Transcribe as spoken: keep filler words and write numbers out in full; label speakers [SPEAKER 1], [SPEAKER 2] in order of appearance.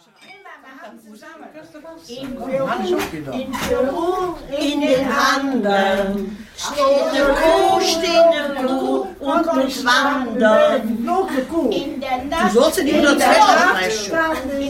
[SPEAKER 1] In Peru, in den Anden, steht eine Kuh, steht eine Kuh und kommt wandern. In der Nacht, du sollst in die